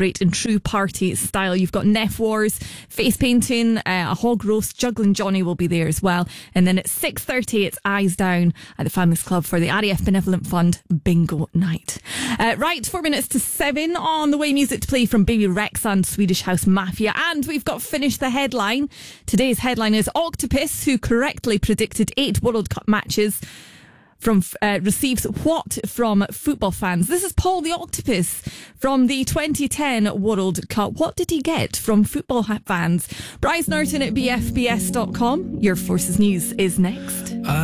celebrate in true party style. You've got Neff Wars, face painting, a hog roast, Juggling Johnny will be there as well. And then at 6:30, it's Eyes Down at the Families Club for the RAF Benevolent Fund Bingo Night. Right, 4 minutes to 7 on the way. Music to play from Baby Rexa and Swedish House Mafia. And we've got Finish the Headline. Today's headline is Octopus, who correctly predicted 8 World Cup matches, receives what from football fans? This is Paul the Octopus from the 2010 World Cup. What did he get from football fans? Bryce Norton at bfbs.com. Your Forces News is next.